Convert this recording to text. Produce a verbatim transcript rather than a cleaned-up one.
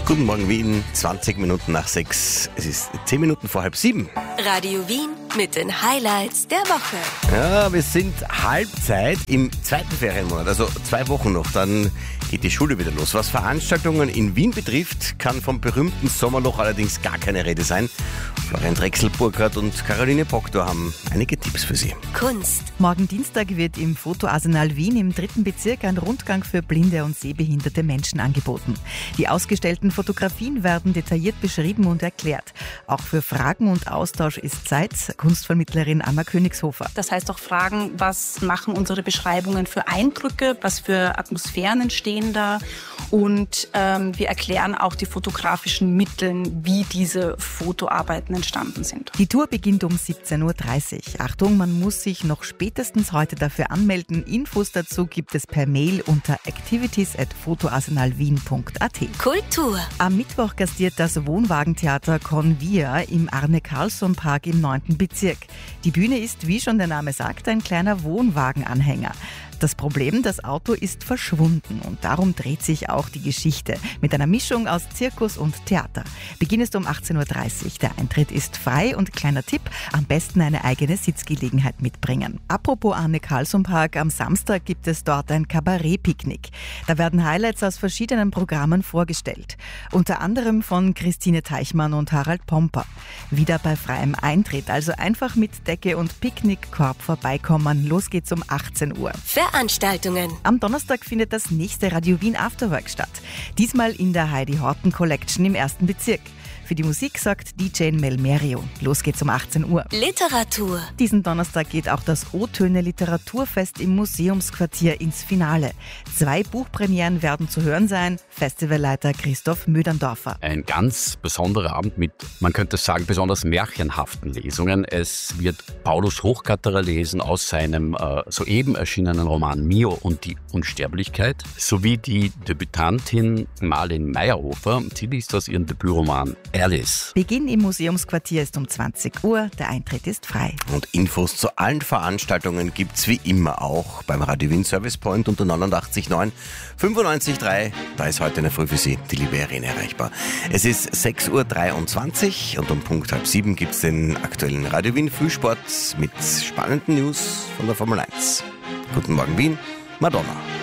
Guten Morgen Wien, zwanzig Minuten nach sechs. Es ist zehn Minuten vor halb sieben. Radio Wien mit den Highlights der Woche. Ja, wir sind Halbzeit im zweiten Ferienmonat, also zwei Wochen noch, dann geht die Schule wieder los. Was Veranstaltungen in Wien betrifft, kann vom berühmten Sommerloch allerdings gar keine Rede sein. Florian Drechsel-Burkhardt und Caroline Proctor haben einige Tipps für Sie. Kunst. Morgen Dienstag wird im Fotoarsenal Wien im dritten Bezirk ein Rundgang für blinde und sehbehinderte Menschen angeboten. Die ausgestellten Fotografien werden detailliert beschrieben und erklärt. Auch für Fragen und Austausch ist Zeit. Kunstvermittlerin Anna Königshofer. Das heißt auch fragen, was machen unsere Beschreibungen für Eindrücke, was für Atmosphären entstehen da. Und ähm, wir erklären auch die fotografischen Mittel, wie diese Fotoarbeiten entstanden sind. Die Tour beginnt um siebzehn Uhr dreißig. Achtung, man muss sich noch spätestens heute dafür anmelden. Infos dazu gibt es per Mail unter activities at fotoarsenalwien punkt a t. Kultur. Am Mittwoch gastiert das Wohnwagentheater Convia im Arne-Carlsson-Park im neunten Bezirk. Die Bühne ist, wie schon der Name sagt, ein kleiner Wohnwagenanhänger. Das Problem, das Auto ist verschwunden und darum dreht sich auch die Geschichte mit einer Mischung aus Zirkus und Theater. Beginn ist um achtzehn Uhr dreißig. Der Eintritt ist frei und kleiner Tipp, am besten eine eigene Sitzgelegenheit mitbringen. Apropos Arne-Carlsson-Park, am Samstag gibt es dort ein Kabarett-Picknick. Da werden Highlights aus verschiedenen Programmen vorgestellt. Unter anderem von Christine Teichmann und Harald Pomper. Wieder bei freiem Eintritt, also einfach mit Decke und Picknickkorb vorbeikommen. Los geht's um achtzehn Uhr. Veranstaltungen. Am Donnerstag findet das nächste Radio Wien Afterwork statt. Diesmal in der Heidi Horton Collection im ersten Bezirk. Für die Musik sorgt D J Mel Merio. Los geht's um achtzehn Uhr. Literatur. Diesen Donnerstag geht auch das O-Töne Literaturfest im Museumsquartier ins Finale. Zwei Buchpremieren werden zu hören sein. Festivalleiter Christoph Möderndorfer. Ein ganz besonderer Abend mit, man könnte sagen, besonders märchenhaften Lesungen. Es wird Paulus Hochgatterer lesen aus seinem äh, soeben erschienenen Roman Mio und die Unsterblichkeit, sowie die Debütantin Marlene Meyerhofer. Sie liest aus ihrem Debütroman Alice. Beginn im Museumsquartier ist um zwanzig Uhr. Der Eintritt ist frei. Und Infos zu allen Veranstaltungen gibt's wie immer auch beim Radio Wien Service Point unter neunundachtzig neun fünfundneunzig drei. Da ist heute in der Früh für Sie die liebe Irene erreichbar. Es ist sechs Uhr dreiundzwanzig und um Punkt halb sieben gibt's den aktuellen Radio Wien Frühsport mit spannenden News von der Formel eins. Guten Morgen Wien, Madonna.